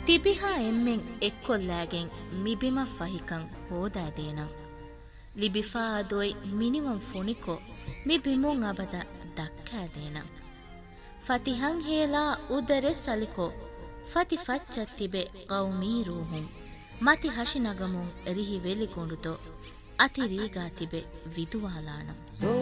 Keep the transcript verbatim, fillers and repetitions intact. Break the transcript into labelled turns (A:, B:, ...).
A: තිබිහා එම්මෙන් එක්කොල්ලෑගෙන් මිබිම ෆහිකං හෝදෑදේනම් ලිබිෆා දොයි මිනිවම් ෆොනිකො මිබිමුන් අබද දක්කෑදේනම් ෆතිහං හේලා උදරෙ සලිකො ෆති ෆච්චත් තිබෙ කවුමීරූහුම් මති හෂිනගමුන් රිහි වෙලිකොඬුතො අති රීගා තිබෙ විදුවාලානම්